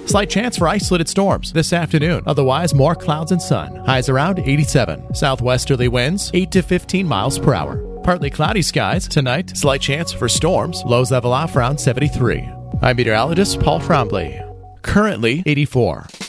Slight chance for isolated storms this afternoon. Otherwise, more clouds and sun. Highs around 87. Southwesterly winds 8 to 15 miles per hour. Partly cloudy skies tonight. Slight chance for storms. Lows level off around 73. I'm meteorologist Paul Trombley. Currently 84.